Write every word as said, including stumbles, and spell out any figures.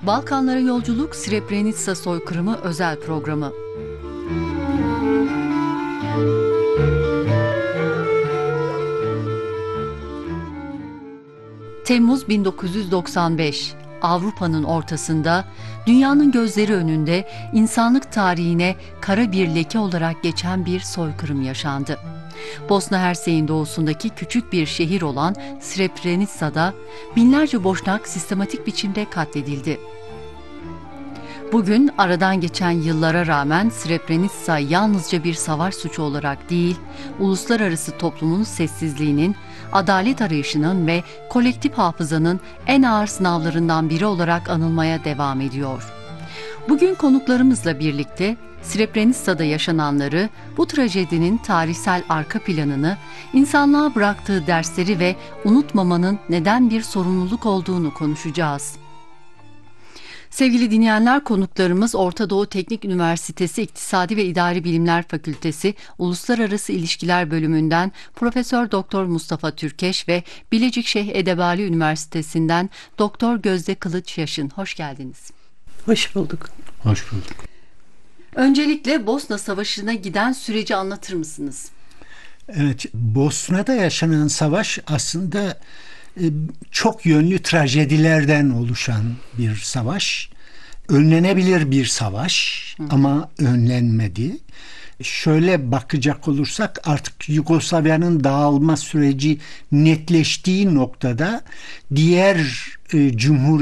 Balkanlara Yolculuk Srebrenica Soykırımı özel programı. Temmuz bin dokuz yüz doksan beş, Avrupa'nın ortasında, dünyanın gözleri önünde insanlık tarihine kara bir leke olarak geçen bir soykırım yaşandı. Bosna Hersek'in doğusundaki küçük bir şehir olan Srebrenica'da binlerce Boşnak sistematik biçimde katledildi. Bugün aradan geçen yıllara rağmen Srebrenica yalnızca bir savaş suçu olarak değil, uluslararası toplumun sessizliğinin, adalet arayışının ve kolektif hafızanın en ağır sınavlarından biri olarak anılmaya devam ediyor. Bugün konuklarımızla birlikte Srebrenica'da yaşananları, bu trajedinin tarihsel arka planını, insanlığa bıraktığı dersleri ve unutmamanın neden bir sorumluluk olduğunu konuşacağız. Sevgili dinleyenler, konuklarımız Orta Doğu Teknik Üniversitesi İktisadi ve İdari Bilimler Fakültesi Uluslararası İlişkiler Bölümünden Profesör Doktor Mustafa Türkeş ve Bilecik Şeyh Edebali Üniversitesi'nden Doktor Gözde Kılıç Yaşın. Hoş geldiniz. Hoş bulduk. Hoş bulduk. Öncelikle Bosna Savaşı'na giden süreci anlatır mısınız? Evet, Bosna'da yaşanan savaş aslında çok yönlü trajedilerden oluşan bir savaş. Önlenebilir bir savaş Hı. ama önlenmedi. Şöyle bakacak olursak artık Yugoslavya'nın dağılma süreci netleştiği noktada diğer e, cumhur